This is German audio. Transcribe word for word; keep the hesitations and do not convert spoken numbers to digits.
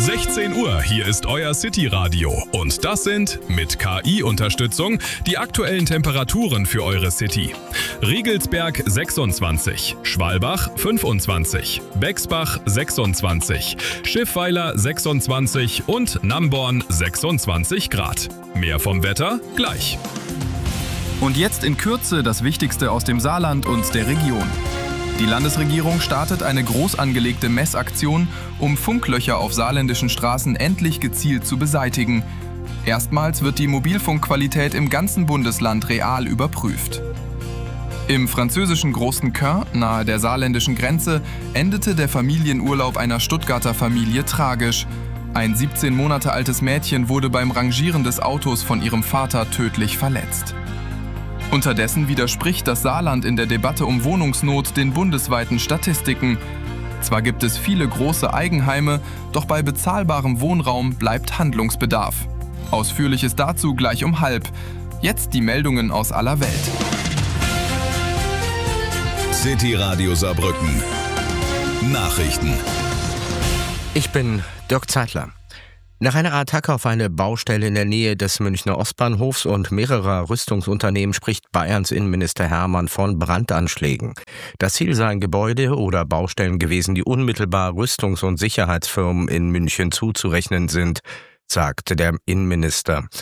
sechzehn Uhr, hier ist euer City-Radio. Und das sind, mit K I-Unterstützung, die aktuellen Temperaturen für eure City. Riegelsberg sechsundzwanzig, Schwalbach fünfundzwanzig, Bexbach sechsundzwanzig, Schiffweiler sechsundzwanzig und Namborn sechsundzwanzig Grad. Mehr vom Wetter gleich. Und jetzt in Kürze das Wichtigste aus dem Saarland und der Region. Die Landesregierung startet eine groß angelegte Messaktion, um Funklöcher auf saarländischen Straßen endlich gezielt zu beseitigen. Erstmals wird die Mobilfunkqualität im ganzen Bundesland real überprüft. Im französischen Großen Caen, nahe der saarländischen Grenze, endete der Familienurlaub einer Stuttgarter Familie tragisch. Ein siebzehn Monate altes Mädchen wurde beim Rangieren des Autos von ihrem Vater tödlich verletzt. Unterdessen widerspricht das Saarland in der Debatte um Wohnungsnot den bundesweiten Statistiken. Zwar gibt es viele große Eigenheime, doch bei bezahlbarem Wohnraum bleibt Handlungsbedarf. Ausführliches dazu gleich um halb. Jetzt die Meldungen aus aller Welt. City Radio Saarbrücken. Nachrichten. Ich bin Dirk Zeitler. Nach einer Attacke auf eine Baustelle in der Nähe des Münchner Ostbahnhofs und mehrerer Rüstungsunternehmen spricht Bayerns Innenminister Hermann von Brandanschlägen. Das Ziel seien Gebäude oder Baustellen gewesen, die unmittelbar Rüstungs- und Sicherheitsfirmen in München zuzurechnen sind, sagte der Innenminister.